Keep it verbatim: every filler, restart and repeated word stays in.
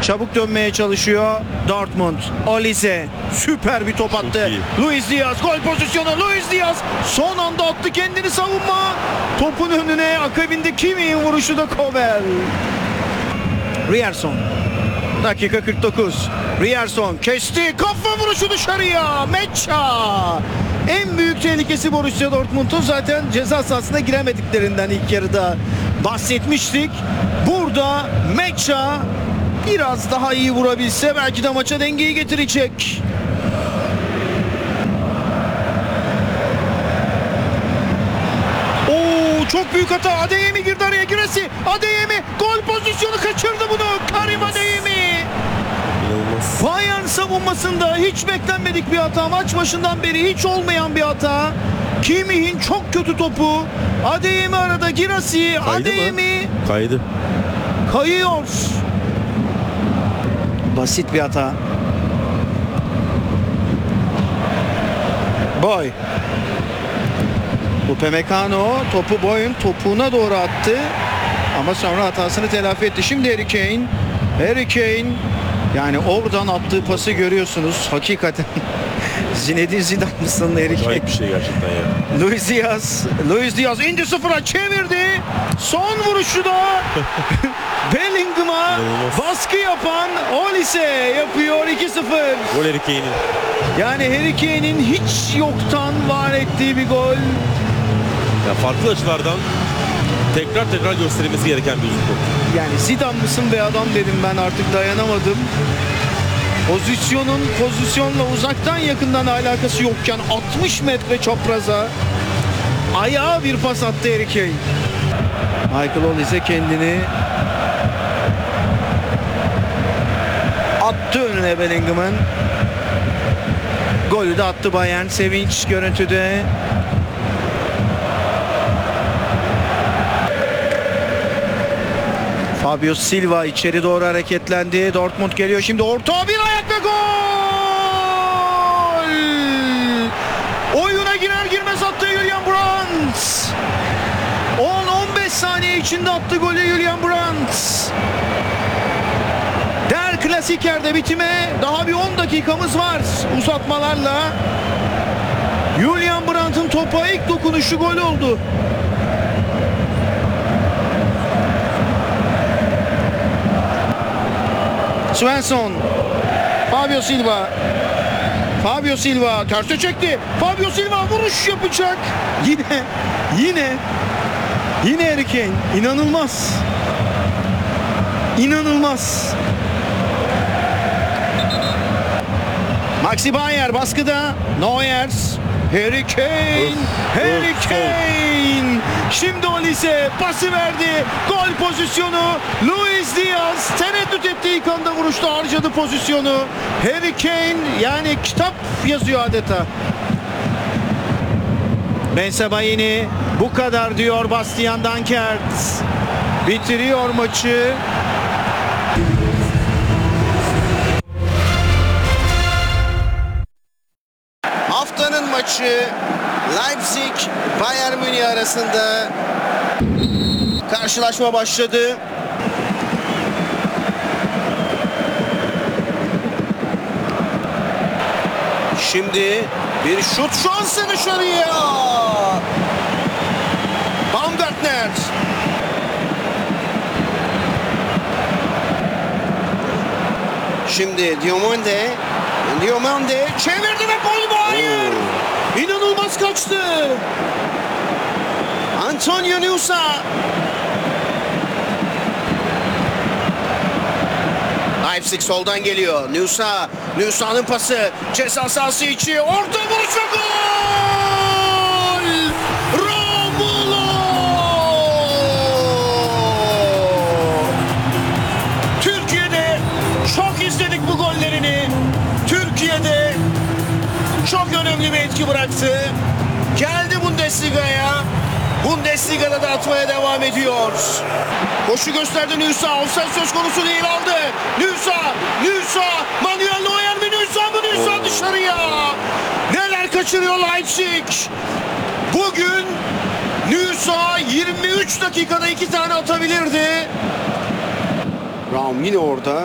Çabuk dönmeye çalışıyor Dortmund. Olise süper bir top attı. Luis Diaz gol pozisyonu. Luis Diaz son anda attı kendini savunma. Topun önüne akabinde Kimmich'in vuruşu da Kobel. Ryerson. Dakika kırk dokuz. Ryerson kesti. Kafa vuruşu dışarıya. Mecha. En büyük tehlikesi Borussia Dortmund'un zaten ceza sahasına giremediklerinden ilk yarıda bahsetmiştik. Burada Mecha biraz daha iyi vurabilse belki de maça dengeyi getirecek. Oo, çok büyük hata. Adeyemi girdi araya. Giresi. Adeyemi gol pozisyonu kaçırdı bunu. Karim Adeyemi. Bayern savunmasında hiç beklenmedik bir hata. Maç başından beri hiç olmayan bir hata. Kimmich'in çok kötü topu. Adeyemi arada. Girasi. Adeyemi. Kaydı. Kayıyor. Basit bir hata. Boy. Upamecano topu Boy'un topuğuna doğru attı. Ama sonra hatasını telafi etti. Şimdi Harry Kane. Harry Kane. Yani oradan attığı pası görüyorsunuz. Hakikaten Zinedine Zidane mısın Harry Kane? Gayet bir şey gerçekten ya. Luis Diaz. Luis Diaz indi sıfıra çevirdi. Son vuruşu da Bellingham'a baskı yapan Olise yapıyor iki sıfır. Gol Harry Kane'in. Yani Harry Kane'in hiç yoktan var ettiği bir gol. Ya farklı açılardan tekrar tekrar gösterilmesi gereken bir uzun top. Yani Zidane mısın be adam dedim, ben artık dayanamadım. Pozisyonun pozisyonla uzaktan yakından alakası yokken altmış metre çapraza ayağa bir pas attı Harry Kane. Michael Olise kendini attı önüne Bellingham'ın. Golü de attı Bayern. Sevinç görüntüde. Fabio Silva içeri doğru hareketlendi. Dortmund geliyor şimdi, orta bir ayak ve gol! Oyuna girer girmez attı Julian Brandt. on on beş saniye içinde attı golü Julian Brandt. Der Klasiker'de bitime daha bir on dakikamız var uzatmalarla. Julian Brandt'ın topa ilk dokunuşu gol oldu. Svensson. Fabio Silva. Fabio Silva terse çekti. Fabio Silva vuruş yapacak. Yine yine yine Harry Kane. İnanılmaz. İnanılmaz. Maxi Bayer baskıda. Neuer. Harry Kane. Harry Kane. Şimdi Olise pası verdi. Gol pozisyonu. Luis Diaz tereddüt ettiği ilk anda vuruşta harcadı pozisyonu. Harry Kane yani kitap yazıyor adeta. Bensebaini bu kadar diyor Bastian Dankert. Bitiriyor maçı. Haftanın maçı Leipzig Bayern Münih arasında karşılaşma başladı. Şimdi bir şut şansı dışarıya. Baumgartner. Şimdi Diomande. Diomande çevirdi ve gol var. Hayır. İnanılmaz kaçtı. Antonio Nusa. Leipzig soldan geliyor. Nusa. Nusa'nın pası. Ceza sahası içi. Orta vuruş ve gol! Romulo! Türkiye'de çok izledik bu gollerini. Türkiye'de çok önemli bir etki bıraktı. Geldi Bundesliga'ya. Bundesliga'da da atmaya devam ediyor. Koşu gösterdi Nusa. Offside söz konusu değil, aldı. Nusa, Nusa, Manuel Neuer mi Nusa mı Nusa dışarıya. Neler kaçırıyor Leipzig. Bugün Nusa yirmi üç dakikada iki tane atabilirdi. Raum yine orada.